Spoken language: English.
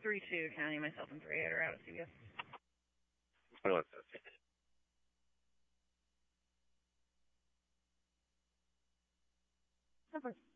3-2, counting myself and 3-8 are out of CBS. Hold on a second. Number